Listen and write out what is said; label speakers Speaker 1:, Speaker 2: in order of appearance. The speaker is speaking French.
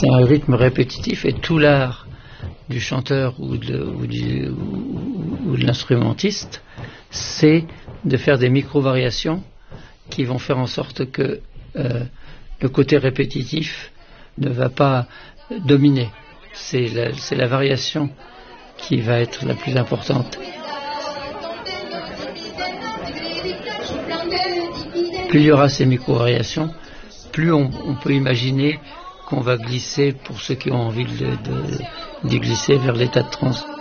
Speaker 1: C'est un rythme répétitif et tout l'art du chanteur ou de l'instrumentiste, c'est de faire des micro-variations qui vont faire en sorte que le côté répétitif ne va pas dominer. C'est la variation qui va être la plus importante. Plus il y aura ces micro-variations, plus on peut imaginer qu'on va glisser, pour ceux qui ont envie d'y glisser, vers l'état de transe.